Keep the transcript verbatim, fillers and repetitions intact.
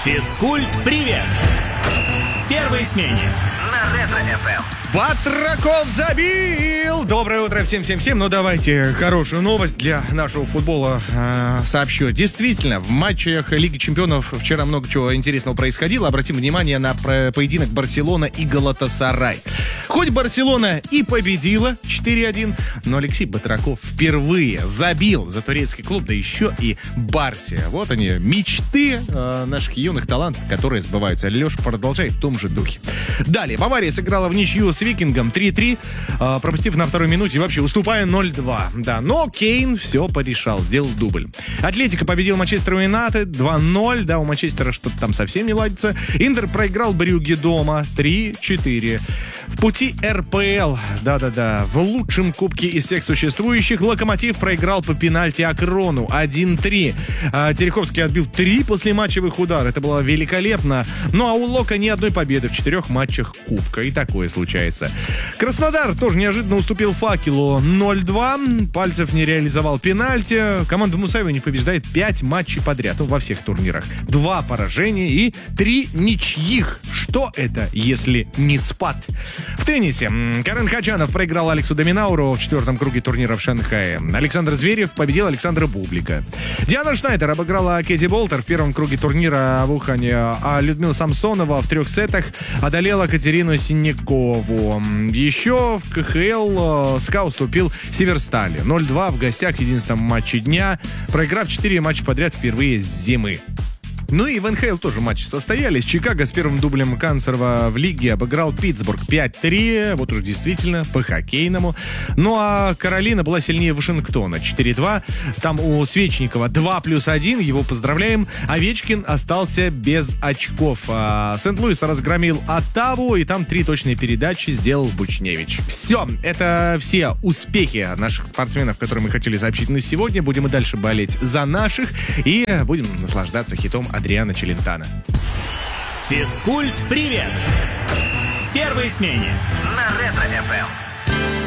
Физкульт-привет! В первой смене на Ретро-эф эм. Батраков забил! Доброе утро всем-всем-всем. Ну, давайте хорошую новость для нашего футбола э, сообщу. Действительно, в матчах Лиги Чемпионов вчера много чего интересного происходило. Обратим внимание на поединок Барселона и Галатасарай. Хоть Барселона и победила четыре один, но Алексей Батраков впервые забил за турецкий клуб, да еще и Барсе. Вот они, мечты э, наших юных талантов, которые сбываются. Леша, продолжай в том же духе. Далее, Бавария сыграла в ничью с Викингом три три, э, пропустив на второй минуте, вообще уступая ноль два. Да, но Кейн все порешал, сделал дубль. Атлетико победил Манчестер Юнайтед два ноль, да, у Манчестера что-то там совсем не ладится. Интер проиграл Брюгге дома три четыре. В пути эр пэ эл, да-да-да, в лучшем кубке из всех существующих Локомотив проиграл по пенальти Акрону один три. А, Тереховский отбил три послематчевых удара, это было великолепно. Ну а у Лока ни одной победы в четырех матчах кубка, и такое случается. Краснодар тоже неожиданно уступил Факелу ноль два, Пальцев не реализовал пенальти. Команда Мусаева не побеждает пять матчей подряд, ну, во всех турнирах. Два поражения и три ничьих. Что это, если не спад? В теннисе Карен Хачанов проиграл Алексу Доминауру в четвертом круге турнира в Шанхае. Александр Зверев победил Александра Бублика. Диана Шнайдер обыграла Кэти Болтер в первом круге турнира в Ухане, а Людмила Самсонова в трех сетах одолела Катерину Синякову. Еще в ка ха эл СКА уступил Северстали ноль два в гостях в единственном матче дня, проиграв четыре матча подряд впервые с зимы. Ну и в эн ха эл тоже матчи состоялись. Чикаго с первым дублем Канцерова в лиге обыграл Питтсбург пять три. Вот уж действительно по-хоккейному. Ну а Каролина была сильнее Вашингтона четыре два. Там у Свечникова два плюс один. Его поздравляем. Овечкин остался без очков. А Сент-Луис разгромил Оттаву. И там три точные передачи сделал Бучневич. Все. Это все успехи наших спортсменов, которые мы хотели сообщить на сегодня. Будем и дальше болеть за наших. И будем наслаждаться хитом Адриано Челентано. Физкульт-привет! В первой смене на Ретро-эф эм.